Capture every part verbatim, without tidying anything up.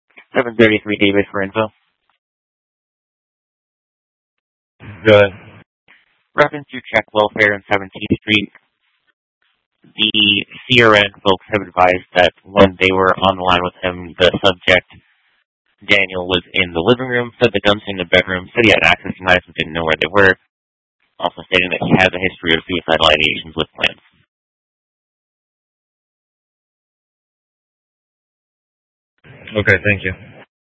seven thirty-three David for info. Good. Reference to check welfare on seventeenth Street. The C R N folks have advised that when they were on the line with him, the subject, Daniel, was in the living room, said the guns in the bedroom, said he had access to knives but didn't know where they were, also stating that he has a history of suicidal ideations with plans. Okay, thank you.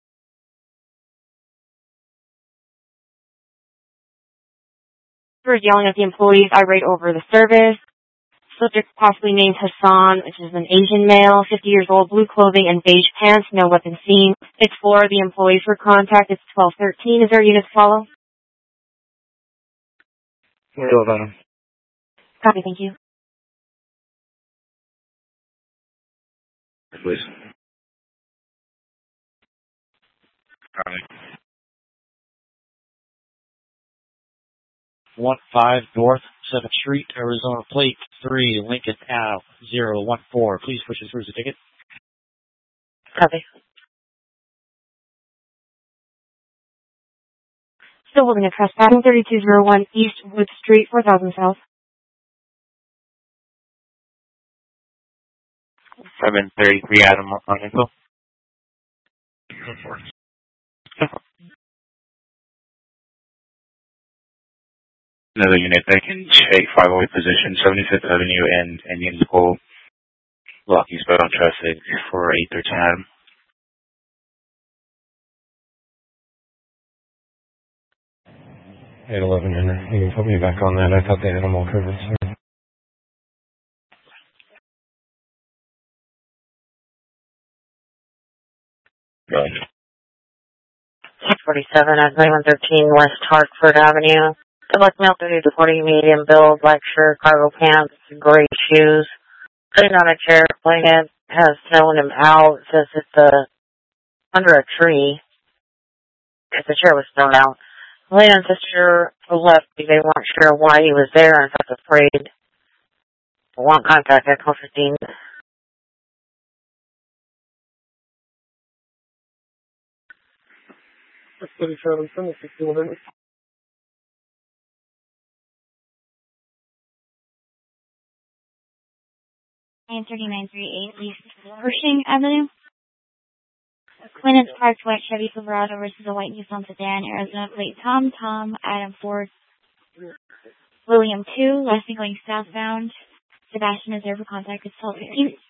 For yelling at the employees, irate over the service. Subject possibly named Hassan, which is an Asian male, fifty years old, blue clothing and beige pants, no weapon seen. It's four of the employees were contacted. It's twelve thirteen. Is there a unit to follow? What about him? Copy, thank you. Please. Copy. one five North seventh Street, Arizona Plate three, Lincoln Ave zero one four. Please push it through the ticket. Copy. Still holding a trespass. thirty-two oh one East Wood Street, four thousand South. seven thirty-three Adam on info. Go for it. Another unit that can take five oh eight position, seventy-fifth Avenue and Indian School. Block eastbound on traffic for eight thirteen Adam. eight eleven, Henry. You can put me back on that. I thought they had them all covered. Sorry. Go ahead. six forty-seven at twenty-one thirteen West Hartford Avenue. Black male, thirty to forty, medium build, black shirt, cargo pants, gray shoes. Sitting on a chair, playing it, has thrown him out. Says it's uh, under a tree. If the chair was thrown out. Lane and sister left. They weren't sure why he was there and felt afraid. Want contact at twelve fifteen. thirty-seven, sixty-one minutes. nine thirty-nine thirty-eight East Pershing Avenue. Quintus parked white Chevy Silverado versus a white Nissan sedan, Arizona plate Tom Tom, Adam Ford, William two, last thing going southbound. Sebastian is there for contact. It's twelve fifteen.